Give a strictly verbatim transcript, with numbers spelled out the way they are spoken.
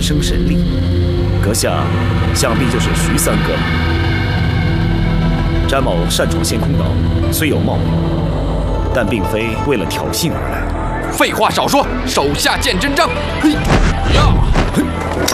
生神力，阁下想必就是徐三哥了。詹某擅闯仙空岛，虽有冒名，但并非为了挑衅而来。 废话少说，手下见真章！嘿呀！嘿